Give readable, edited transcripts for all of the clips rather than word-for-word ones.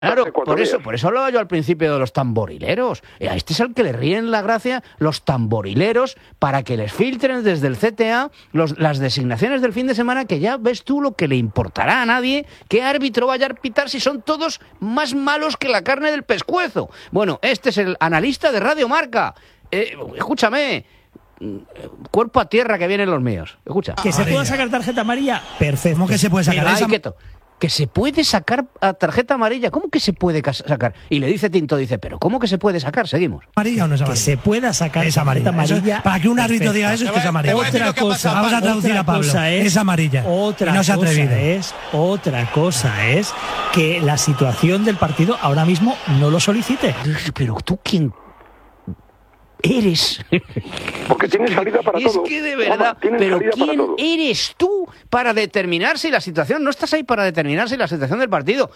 Claro, por eso hablaba yo al principio de los tamborileros. A este es el que le ríen la gracia los tamborileros para que les filtren desde el CTA las designaciones del fin de semana, que ya ves tú lo que le importará a nadie qué árbitro vaya a pitar si son todos más malos que la carne del pescuezo. Bueno, este es el analista de Radio Marca. Escúchame, cuerpo a tierra que vienen los míos. Escucha. Que se pueda sacar tarjeta amarilla, perfecto. ¿Cómo que se puede sacar esa? Que se puede sacar a tarjeta amarilla. ¿Cómo que se puede sacar? Y le dice Tinto, ¿pero cómo que se puede sacar? Seguimos. ¿Amarilla o no es amarilla? Que se pueda sacar esa amarilla. Para que un árbitro diga eso es que es amarilla. Otra cosa. Vamos a traducir a Pablo. Es amarilla. Otra cosa es que la situación del partido ahora mismo no lo solicite. Pero tú, ¿quién eres? Porque tienes salida para todo. Es que de verdad, pero ¿quién eres tú para determinar si la situación? No estás ahí para determinar si la situación del partido.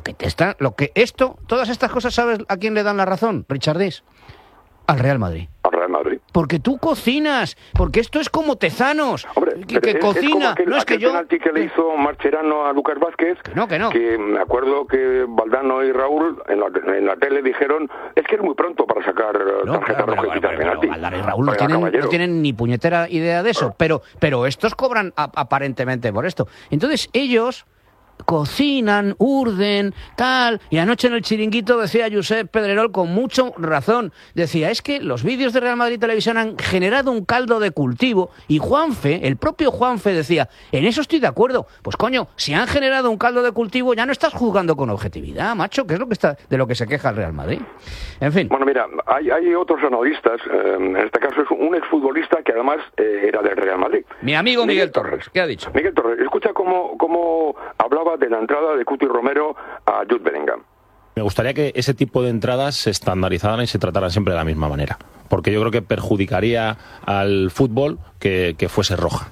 Todas estas cosas, ¿sabes a quién le dan la razón, Richard Dis? Al Real Madrid. Al Real Madrid. Porque tú cocinas, porque esto es como Tezanos, hombre, que cocina. No es que yo. El penalti que le hizo Mascherano a Lucas Vázquez, que me acuerdo que Valdano y Raúl en la tele dijeron, es que es muy pronto para sacar tarjeta roja y quitar penalti. Valdano y Raúl no tienen ni puñetera idea de eso, pero estos cobran aparentemente por esto. Entonces ellos cocinan, urden, tal, y anoche en el Chiringuito decía Josep Pedrerol con mucha razón, decía, es que los vídeos de Real Madrid Televisión han generado un caldo de cultivo, y el propio Juanfe decía, en eso estoy de acuerdo, pues coño, si han generado un caldo de cultivo ya no estás juzgando con objetividad, macho, que es de lo que se queja el Real Madrid. En fin. Bueno, mira, hay otros analistas, en este caso es un exfutbolista que además era del Real Madrid. Mi amigo Miguel Torres, ¿qué ha dicho? Miguel Torres, escucha cómo hablaba de la entrada de Cuti Romero a Jude Bellingham. Me gustaría que ese tipo de entradas se estandarizaran y se trataran siempre de la misma manera, porque yo creo que perjudicaría al fútbol que fuese roja.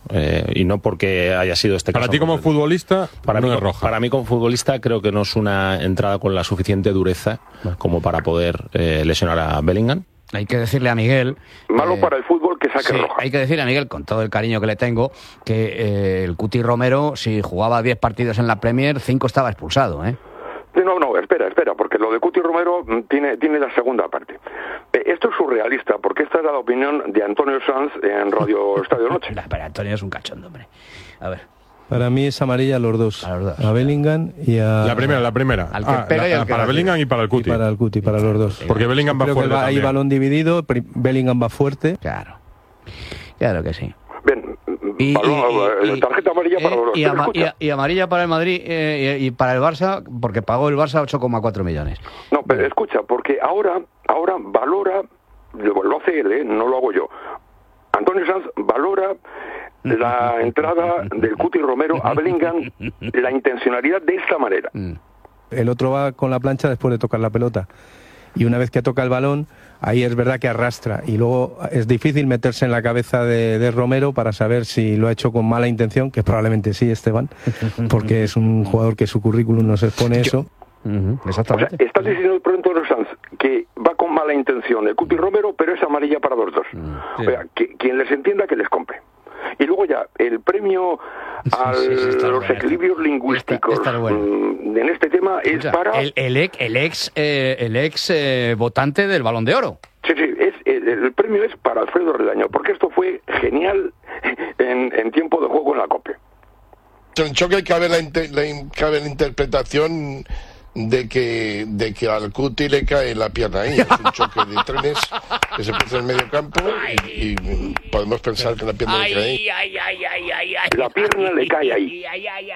Y no porque haya sido este caso. Para ti como futbolista, no es roja. Para mí como futbolista creo que no es una entrada con la suficiente dureza como para poder lesionar a Bellingham. Hay que decirle a Miguel... Malo para el fútbol que saque roja. Hay que decirle a Miguel, con todo el cariño que le tengo, que el Cuti Romero, si jugaba 10 partidos en la Premier, 5 estaba expulsado, ¿eh? No, espera, porque lo de Cuti Romero tiene la segunda parte. Esto es surrealista, porque esta era la opinión de Antonio Sanz en Radio Estadio Noche. Pero Antonio es un cachondo, hombre. A ver. Para mí es amarilla a los dos. A Bellingham y a... La primera. Al que pega y al que para Bellingham y para el Cuti. Y para el Cuti, para los dos. Porque Bellingham va fuerte. Hay balón dividido, Bellingham va fuerte. Claro que sí. Bien, tarjeta amarilla para los dos. Y amarilla para el Madrid y para el Barça, porque pagó el Barça 8,4 millones. No, pero escucha, porque ahora valora, lo hace él, no lo hago yo. Antonio Sanz valora la entrada del Cuti Romero a Bellingham, la intencionalidad de esta manera. El otro va con la plancha después de tocar la pelota. Y una vez que toca el balón, ahí es verdad que arrastra. Y luego es difícil meterse en la cabeza de Romero para saber si lo ha hecho con mala intención, que probablemente sí, Esteban, porque es un jugador que su currículum nos expone eso. Exactamente. O sea, estás diciendo por Antonio Sanz que va con mala intención el Cuti Romero, pero es amarilla para los dos. O sea, quien les entienda que les compre. Y luego ya, el premio a los equilibrios lingüísticos en este tema es para... El ex votante del Balón de Oro. Sí, el premio es para Alfredo Redaño, porque esto fue genial en tiempo de juego en la COPE. En el choque cabe la interpretación de que al Cuti le cae la pierna ahí. Es un choque de trenes que se puso en medio campo y podemos pensar que la pierna le cae ahí. La pierna le cae ahí.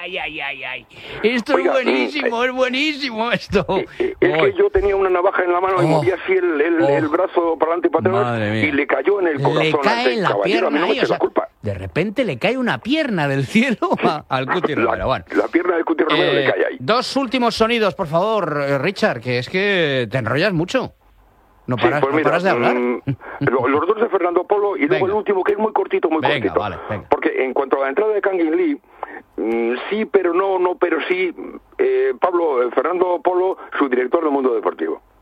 Esto es buenísimo esto. Es que yo tenía una navaja en la mano y movía así el brazo para adelante y para atrás y le cayó en el corazón. Le cae en la pierna. A mí no me eche la culpa. De repente le cae una pierna del cielo al Cuti Romero. Bueno. La pierna del Cuti Romero le cae ahí. Dos últimos sonidos, por favor, Richard, que es que te enrollas mucho. No paras de hablar. Los dos de Fernando Polo y luego el último, que es muy cortito. Venga. Porque en cuanto a la entrada de Kangin Lee, sí, pero no, pero sí, Fernando Polo, su director del Mundo Deportivo.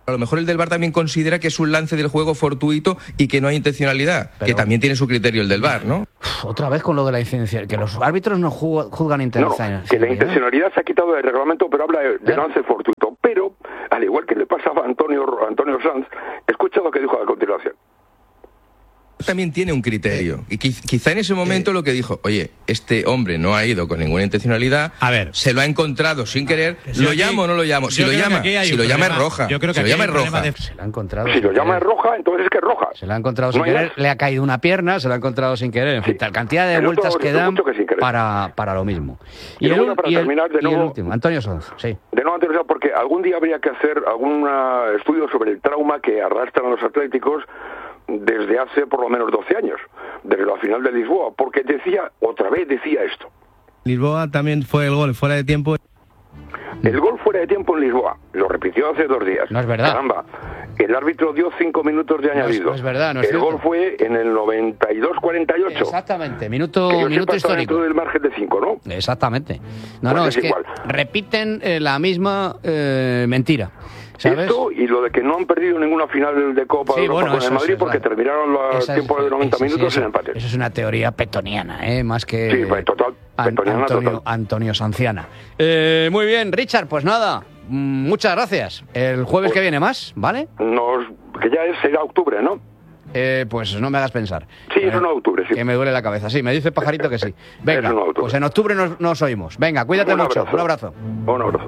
A lo mejor el del VAR también considera que es un lance del juego fortuito y que no hay intencionalidad, que también tiene su criterio el del VAR, ¿no? Otra vez con lo de la intencionalidad, que los árbitros no juzgan intencionalidad. No, que la intencionalidad se ha quitado del reglamento, pero habla de lance fortuito. Pero, al igual que le pasaba a Antonio Sanz, escucha lo que dijo a continuación. También tiene un criterio. Y quizá en ese momento lo que dijo, oye, este hombre no ha ido con ninguna intencionalidad, se lo ha encontrado sin querer, ¿lo llamo o no lo llamo? Si lo llama es roja. Yo creo que si lo llama es roja. Se la ha encontrado. Si lo llama es roja, entonces es que es roja. Se la ha encontrado sin querer, le ha caído una pierna, se la ha encontrado sin querer. En fin, tal cantidad de vueltas que dan para lo mismo. Y para terminar, de nuevo, el último, Antonio Sanz, sí. De nuevo, Antonio Sanz, porque algún día habría que hacer algún estudio sobre el trauma que arrastran los atléticos desde hace por lo menos 12 años, desde la final de Lisboa, porque otra vez decía esto. Lisboa también fue el gol fuera de tiempo. El gol fuera de tiempo en Lisboa, lo repitió hace 2 días. No es verdad. Caramba, el árbitro dio 5 minutos de añadido. No es verdad, no es cierto. El gol fue en el 92-48. Exactamente, minuto histórico. Dentro del margen de 5, ¿no? Exactamente. No, pues es que repiten la misma mentira. ¿Sabes? Esto y lo de que no han perdido ninguna final de Copa de Europa con el Madrid porque terminaron los tiempos de 90 minutos en empate. Eso es una teoría petoniana, más que... Sí, pues total, petoniana total. Antonio Sanciana. Muy bien, Richard, pues nada, muchas gracias. El jueves que viene más, ¿vale? Que ya será octubre, ¿no? Pues no me hagas pensar. Sí, es en octubre, sí. Que me duele la cabeza. Sí, me dice Pajarito que sí. Venga, pues en octubre nos oímos. Venga, cuídate mucho. Un abrazo. Un abrazo.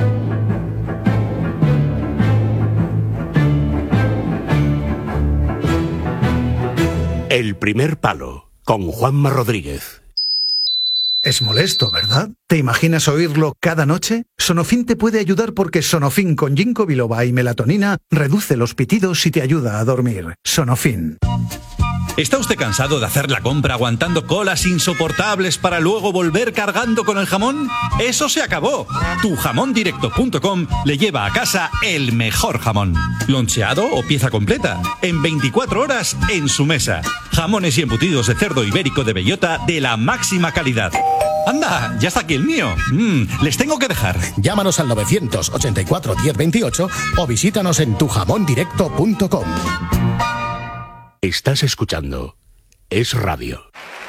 El primer palo, con Juanma Rodríguez. Es molesto, ¿verdad? ¿Te imaginas oírlo cada noche? Sonofin te puede ayudar porque Sonofin con ginkgo biloba y melatonina reduce los pitidos y te ayuda a dormir. Sonofin. ¿Está usted cansado de hacer la compra aguantando colas insoportables para luego volver cargando con el jamón? ¡Eso se acabó! Tujamondirecto.com le lleva a casa el mejor jamón. Loncheado o pieza completa. En 24 horas en su mesa. Jamones y embutidos de cerdo ibérico de bellota de la máxima calidad. ¡Anda! ¡Ya está aquí el mío! Les tengo que dejar. Llámanos al 984 1028 o visítanos en tujamondirecto.com. Estás escuchando Es Radio.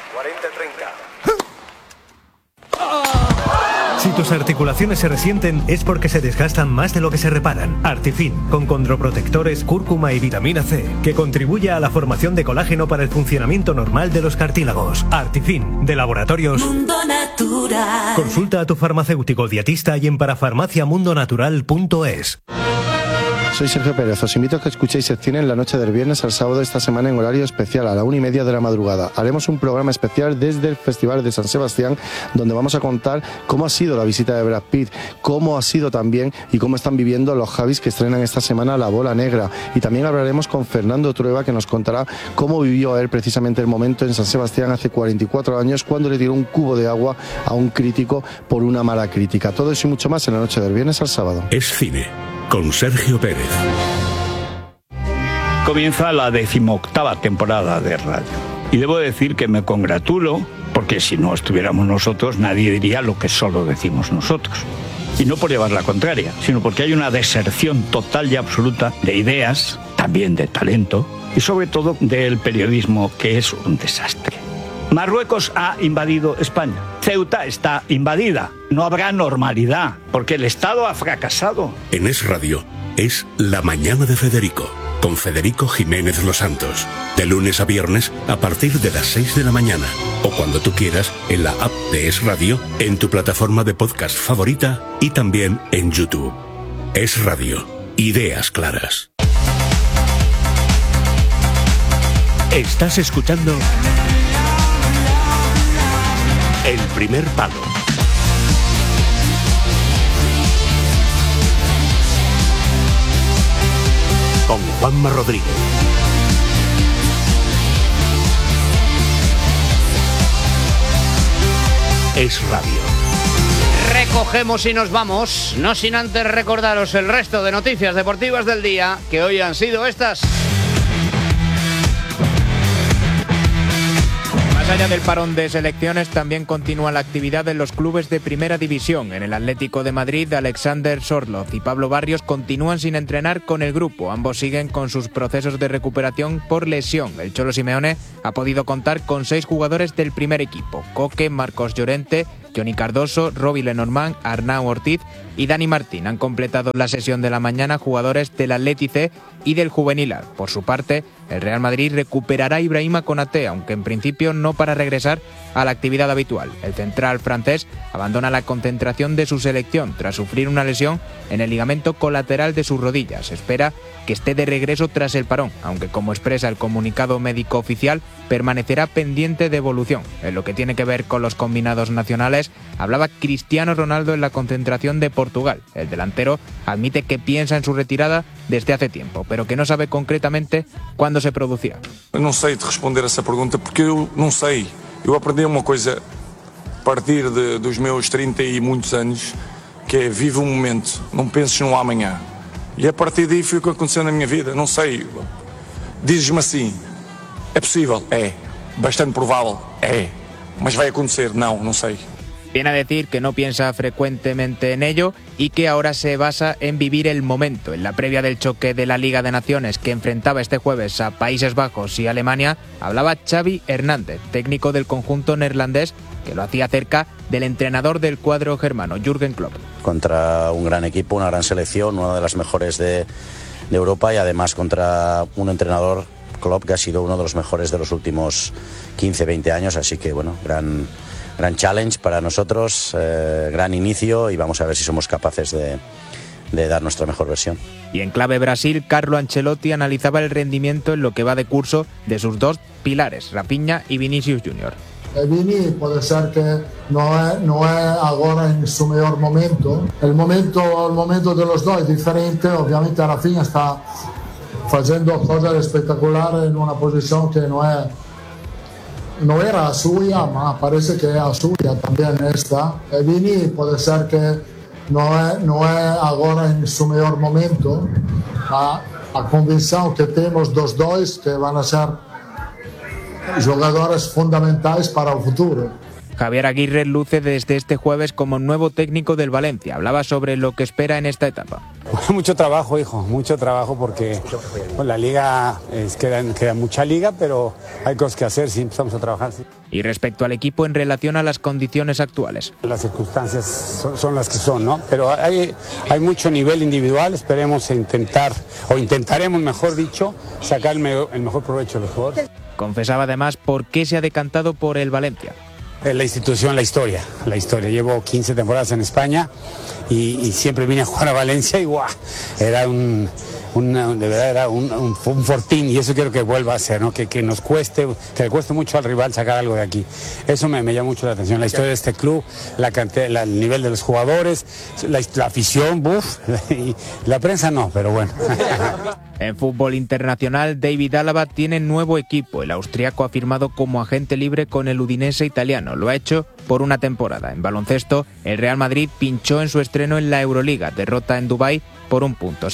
40-30. Si tus articulaciones se resienten es porque se desgastan más de lo que se reparan. Artifin, con condroprotectores, cúrcuma y vitamina C, que contribuye a la formación de colágeno para el funcionamiento normal de los cartílagos. Artifin, de Laboratorios Mundo Natural. Consulta a tu farmacéutico dietista y en parafarmaciamundonatural.es. Soy Sergio Pérez, os invito a que escuchéis Sección en la noche del viernes al sábado de esta semana en horario especial a la 1:30 de la madrugada. Haremos un programa especial desde el Festival de San Sebastián, donde vamos a contar cómo ha sido la visita de Brad Pitt, cómo ha sido también y cómo están viviendo los Javis que estrenan esta semana La Bola Negra. Y también hablaremos con Fernando Trueba, que nos contará cómo vivió él precisamente el momento en San Sebastián hace 44 años, cuando le tiró un cubo de agua a un crítico por una mala crítica. Todo eso y mucho más en la noche del viernes al sábado. Es cine, con Sergio Pérez. Comienza la 18ª temporada de radio. Y debo decir que me congratulo, porque si no estuviéramos nosotros, nadie diría lo que solo decimos nosotros. Y no por llevar la contraria, sino porque hay una deserción total y absoluta de ideas, también de talento, y sobre todo del periodismo, que es un desastre. Marruecos ha invadido España. Ceuta está invadida. No habrá normalidad, porque el Estado ha fracasado. En Es Radio es La Mañana de Federico, con Federico Jiménez Los Santos. De lunes a viernes a partir de las 6 de la mañana. O cuando tú quieras en la app de Es Radio, en tu plataforma de podcast favorita y también en YouTube. Es Radio. Ideas claras. Estás escuchando El Primer Palo. Con Juanma Rodríguez. Es Radio. Recogemos y nos vamos, no sin antes recordaros el resto de noticias deportivas del día, que hoy han sido estas. allá del parón de selecciones, también continúa la actividad en los clubes de primera división. En el Atlético de Madrid, Alexander Sorloz y Pablo Barrios continúan sin entrenar con el grupo. Ambos siguen con sus procesos de recuperación por lesión. El Cholo Simeone ha podido contar con 6 jugadores del primer equipo: Coque, Marcos Llorente, Johnny Cardoso, Robbie Lenormand, Arnau Ortiz y Dani Martín. Han completado la sesión de la mañana jugadores del Atleti C y del Juvenil A. Por su parte, el Real Madrid recuperará a Ibrahima Konaté, aunque en principio no para regresar a la actividad habitual. El central francés abandona la concentración de su selección tras sufrir una lesión en el ligamento colateral de sus rodillas. Se espera que esté de regreso tras el parón, aunque, como expresa el comunicado médico oficial, permanecerá pendiente de evolución. En lo que tiene que ver con los combinados nacionales, hablaba Cristiano Ronaldo en la concentración de Portugal. El delantero admite que piensa en su retirada desde hace tiempo, pero que no sabe concretamente cuándo se producía. Não sei te responder essa pergunta porque eu não sei. Eu aprendi uma coisa a partir dos meus 30 e muitos anos, que é vive o momento, não penses no amanhã. E a partir daí foi o que aconteceu na minha vida. Não sei, dizes-me assim, é possível? É. Bastante provável? É. Mas vai acontecer? Não sei. Viene a decir que no piensa frecuentemente en ello y que ahora se basa en vivir el momento. En la previa del choque de la Liga de Naciones que enfrentaba este jueves a Países Bajos y Alemania, hablaba Xavi Hernández, técnico del conjunto neerlandés, que lo hacía cerca del entrenador del cuadro germano, Jürgen Klopp. Contra un gran equipo, una gran selección, una de las mejores de Europa, y además contra un entrenador, Klopp, que ha sido uno de los mejores de los últimos 15-20 años, así que bueno, gran challenge para nosotros, gran inicio, y vamos a ver si somos capaces de dar nuestra mejor versión. Y en clave Brasil, Carlo Ancelotti analizaba el rendimiento en lo que va de curso de sus 2 pilares, Rafinha y Vinicius Junior. Vini puede ser que no es ahora en su mejor momento. El momento de los dos es diferente. Obviamente Rafinha está haciendo cosas espectaculares en una posición que no era suya, ma parece que es suya también esta. Vini puede ser que no es ahora en su mejor momento. A convicción que tenemos los dos que van a ser jugadores fundamentales para el futuro. Javier Aguirre luce desde este jueves como nuevo técnico del Valencia. Hablaba sobre lo que espera en esta etapa. Mucho trabajo, hijo, mucho trabajo, porque la liga queda mucha liga, pero hay cosas que hacer, sí, empezamos a trabajar. Sí. Y respecto al equipo en relación a las condiciones actuales. Las circunstancias son las que son, ¿no? Pero hay mucho nivel individual, intentaremos, mejor dicho, sacar el mejor provecho de los jugadores. Confesaba además por qué se ha decantado por el Valencia. La institución, la historia. Llevo 15 temporadas en España y siempre vine a jugar a Valencia y ¡guau! Era de verdad era un fortín, y eso quiero que vuelva a ser, ¿no? Que le cueste mucho al rival sacar algo de aquí. Eso me llama mucho la atención, la historia de este club, el nivel de los jugadores, la afición, y la prensa no, pero bueno. En fútbol internacional, David Alaba tiene nuevo equipo. El austriaco ha firmado como agente libre con el Udinese italiano. Lo ha hecho por una temporada. En baloncesto, el Real Madrid pinchó en su estreno en la Euroliga. Derrota en Dubái por 1 punto,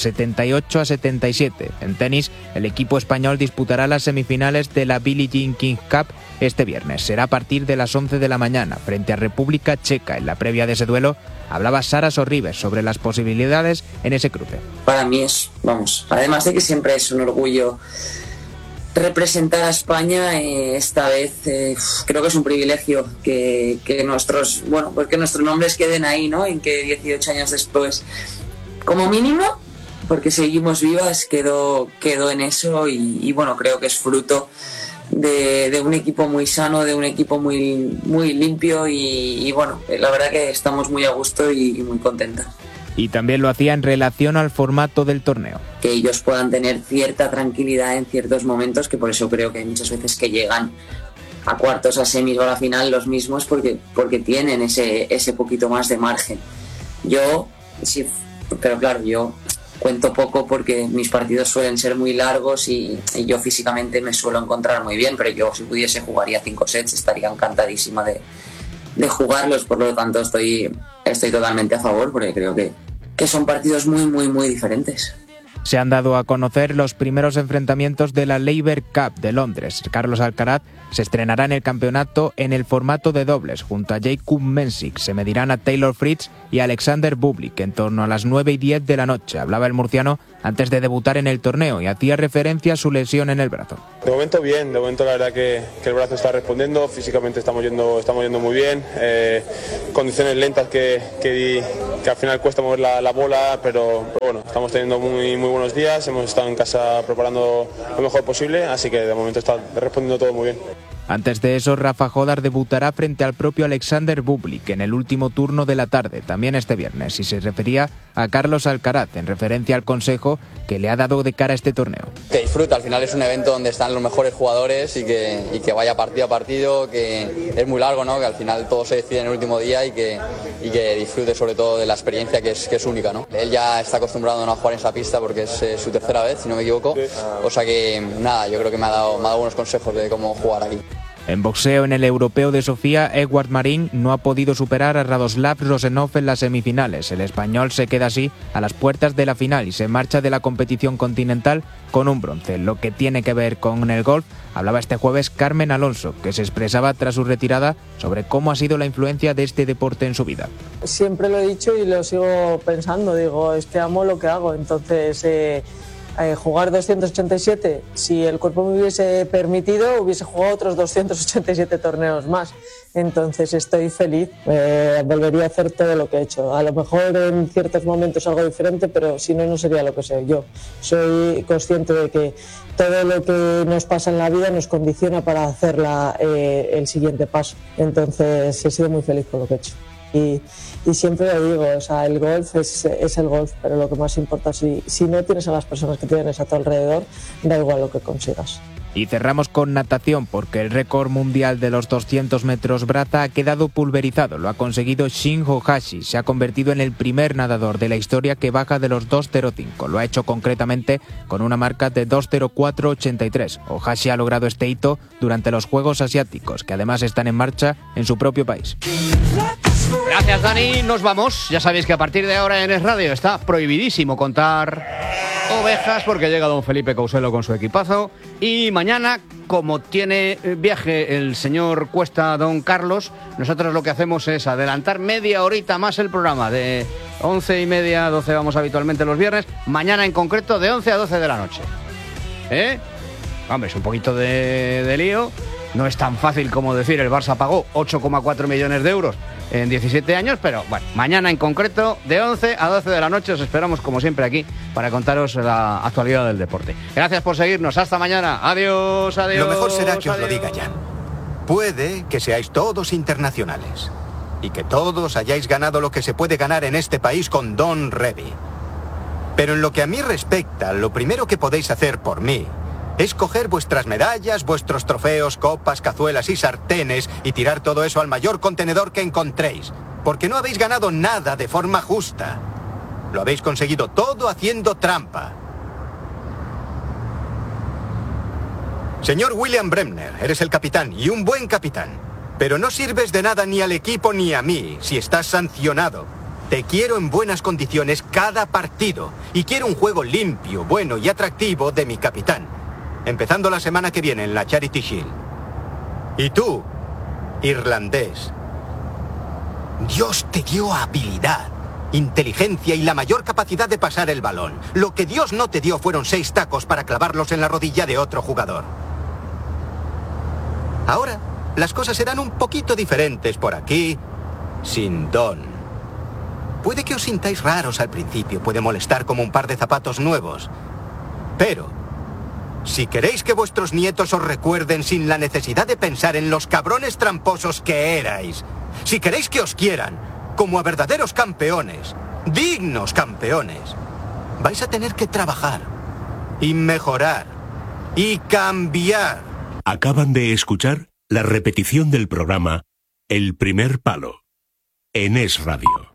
78-77. En tenis, el equipo español disputará las semifinales de la Billie Jean King Cup este viernes. Será a partir de las 11 de la mañana frente a República Checa. En la previa de ese duelo hablaba Sara Sorribes sobre las posibilidades en ese cruce. Para mí además de que siempre es un orgullo representar a España, esta vez creo que es un privilegio que nuestros nombres queden ahí, ¿no? En que 18 años después, como mínimo, porque seguimos vivas, quedó en eso, y bueno, creo que es fruto de un equipo muy sano, de un equipo muy, muy limpio, y bueno, la verdad que estamos muy a gusto y muy contentas. Y también lo hacía en relación al formato del torneo. Que ellos puedan tener cierta tranquilidad en ciertos momentos, que por eso creo que hay muchas veces que llegan a cuartos, a semis o a la final los mismos, porque tienen ese poquito más de margen. Yo cuento poco porque mis partidos suelen ser muy largos y yo físicamente me suelo encontrar muy bien, pero yo si pudiese jugaría 5 sets, estaría encantadísima de jugarlos, por lo tanto estoy totalmente a favor, porque creo que son partidos muy, muy, muy diferentes. Se han dado a conocer los primeros enfrentamientos de la Laver Cup de Londres. Carlos Alcaraz se estrenará en el campeonato en el formato de dobles. Junto a Jakub Mensik se medirán a Taylor Fritz y Alexander Bublik en torno a las 9:10 de la noche. Hablaba el murciano antes de debutar en el torneo y hacía referencia a su lesión en el brazo. De momento bien, de momento la verdad que el brazo está respondiendo, físicamente estamos yendo muy bien, condiciones lentas que al final cuesta mover la bola, pero bueno, estamos teniendo muy buenos días, hemos estado en casa preparando lo mejor posible, así que de momento está respondiendo todo muy bien. Antes de eso, Rafa Jodar debutará frente al propio Alexander Bublik en el último turno de la tarde, también este viernes, y se refería a Carlos Alcaraz en referencia al consejo que le ha dado de cara a este torneo. Que disfruta, al final es un evento donde están los mejores jugadores y que vaya partido a partido, que es muy largo, ¿no? Que al final todo se decide en el último día y que disfrute sobre todo de la experiencia que es única, ¿no? Él ya está acostumbrado a no jugar en esa pista porque es su tercera vez, si no me equivoco, o sea que nada, yo creo que me ha dado buenos consejos de cómo jugar aquí. En boxeo, en el Europeo de Sofía, Edward Marín no ha podido superar a Radoslav Rosenov en las semifinales. El español se queda así a las puertas de la final y se marcha de la competición continental con un bronce. Lo que tiene que ver con el golf, hablaba este jueves Carmen Alonso, que se expresaba tras su retirada sobre cómo ha sido la influencia de este deporte en su vida. Siempre lo he dicho y lo sigo pensando, digo, es que amo lo que hago, entonces... jugar 287, si el cuerpo me hubiese permitido, hubiese jugado otros 287 torneos más. Entonces estoy feliz, volvería a hacer todo lo que he hecho. A lo mejor en ciertos momentos algo diferente, pero si no, no sería lo que soy yo. Soy consciente de que todo lo que nos pasa en la vida nos condiciona para hacer el siguiente paso. Entonces he sido muy feliz con lo que he hecho. Y siempre lo digo, o sea, el golf es el golf, pero lo que más importa, si no tienes a las personas que tienes a tu alrededor, da igual lo que consigas. Y cerramos con natación, porque el récord mundial de los 200 metros braza ha quedado pulverizado. Lo ha conseguido Shin Ohashi. Se ha convertido en el primer nadador de la historia que baja de los 2.05. Lo ha hecho concretamente con una marca de 2.04.83. Ohashi ha logrado este hito durante los Juegos Asiáticos, que además están en marcha en su propio país. Gracias, Dani. Nos vamos. Ya sabéis que a partir de ahora en Es Radio está prohibidísimo contar ovejas porque llega don Felipe Couselo con su equipazo. Y mañana, como tiene viaje el señor Cuesta, don Carlos, nosotros lo que hacemos es adelantar media horita más el programa. De 11:30 a 12 vamos habitualmente los viernes. Mañana en concreto de 11 a 12 de la noche. Hombre, es un poquito de lío. No es tan fácil como decir el Barça pagó 8,4 millones de euros en 17 años, pero bueno, mañana en concreto de 11 a 12 de la noche os esperamos como siempre aquí para contaros la actualidad del deporte. Gracias por seguirnos, hasta mañana, adiós, adiós. Lo mejor será que os lo diga Jan. Puede que seáis todos internacionales y que todos hayáis ganado lo que se puede ganar en este país con Don Revy. Pero en lo que a mí respecta, lo primero que podéis hacer por mí es coger vuestras medallas, vuestros trofeos, copas, cazuelas y sartenes y tirar todo eso al mayor contenedor que encontréis. Porque no habéis ganado nada de forma justa. Lo habéis conseguido todo haciendo trampa. Señor William Bremner, eres el capitán y un buen capitán. Pero no sirves de nada ni al equipo ni a mí si estás sancionado. Te quiero en buenas condiciones cada partido. Y quiero un juego limpio, bueno y atractivo de mi capitán. Empezando la semana que viene en la Charity Shield. Y tú, irlandés, Dios te dio habilidad, inteligencia y la mayor capacidad de pasar el balón. Lo que Dios no te dio fueron 6 tacos para clavarlos en la rodilla de otro jugador. Ahora, las cosas serán un poquito diferentes por aquí, sin Don. Puede que os sintáis raros al principio, puede molestar como un par de zapatos nuevos, pero si queréis que vuestros nietos os recuerden sin la necesidad de pensar en los cabrones tramposos que erais, si queréis que os quieran como a verdaderos campeones, dignos campeones, vais a tener que trabajar y mejorar y cambiar. Acaban de escuchar la repetición del programa El Primer Palo en Es Radio.